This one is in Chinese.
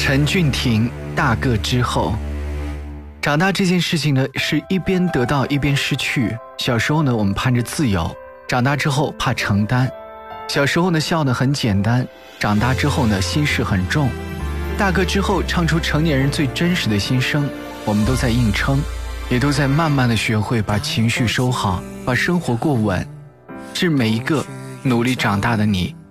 陈俊廷大个之后，长大这件事情呢，是一边得到一边失去。小时候呢，我们盼着自由；长大之后怕承担。小时候呢，笑得很简单；长大之后呢，心事很重。大个之后，唱出成年人最真实的心声。我们都在硬撑，也都在慢慢的学会把情绪收好，把生活过稳。致每一个努力长大的你，